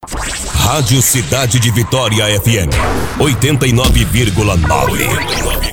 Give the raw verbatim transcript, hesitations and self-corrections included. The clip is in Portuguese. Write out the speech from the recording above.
Rádio Cidade de Vitória F M oitenta e nove vírgula nove.